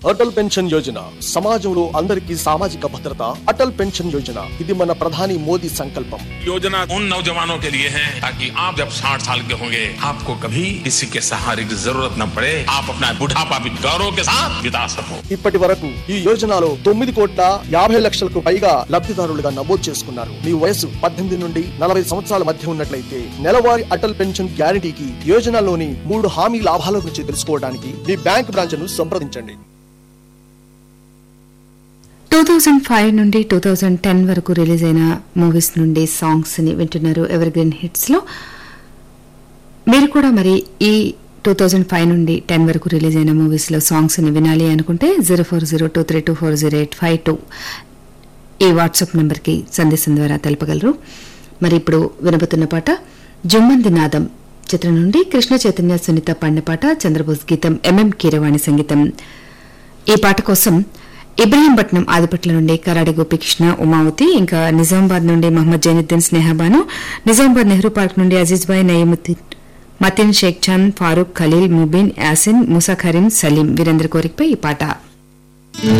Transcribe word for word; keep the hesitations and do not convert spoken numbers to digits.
Atal pension Yojana సమాజంలో అందరికీ సామాజిక భద్రత. అటల్ పెన్షన్ యోజన ఇది మన ప్రధాని మోదీ సంకల్పం. योजना उन नौजवानों के लिए है ताकि आप जब साठ साल के होंगे आपको कभी किसी के सहारे की जरूरत न पड़े, आप अपना बुढ़ापा भी गौरव के साथ बिता सको. ఇప్పటి వరకు ఈ యోజనలో తొమ్మిది కోట్ల యాభై లక్షలకు పైగా లబ్ధిదారులుగా నమోదు చేసుకున్నారు. మీ వయసు పద్దెనిమిది నుండి నలభై సంవత్సరాల మధ్య ఉన్నట్లయితే నెలవారీ అటల్ పెన్షన్ గ్యారంటీకి యోజనలోని మూడు హామీ లాభాల గురించి తెలుసుకోవడానికి మీ బ్యాంక్ బ్రాంచ్ ను సంప్రదించండి. టూ థౌజండ్ ఫైవ్ నుండి టూ థౌజండ్ టెన్ వరకు రిలీజ్ అయిన మూవీస్ నుండి సాంగ్స్ ని వింటున్నారు ఎవర్ గ్రీన్ హిట్స్ లో. మీరు కూడా మరి ఈ టూ థౌజండ్ ఫైవ్ నుండి టెన్ వరకు రిలీజ్ అయిన మూవీస్ లో సాంగ్స్ ని వినాలి అనుకుంటే zero four zero two three two four zero eight five two ఈ వాట్సాప్ నెంబర్ కి సందేశం ద్వారా తెలపగలరు. మరి ఇప్పుడు వినబోతున్న పాట జుమ్మంది నాదం చిత్రం నుండి కృష్ణ చైతన్య సునీత పాడిన పాట, చంద్రబోస్ గీతం, ఎంఎం కీరవాణి సంగీతం. ఈ పాట కోసం ఇబ్రహీంపట్నం ఆదిపట్ల నుండి కరాడి గోపికృష్ణ, ఉమావతి, ఇంకా నిజామాబాద్ నుండి మహమ్మద్ జైనుద్దీన్ స్నేహబాను, నిజామాబాద్ నెహ్రూ పార్క్ నుండి అజీజ్ భాయ్, నయీముద్దీన్, మతిన్, షేక్ చాంద్, ఫారూక్, ఖలీల్, ముబీన్, యాసిన్, ముసా కరీం, సలీం వీరందరి కోరికపై ఈ పాట.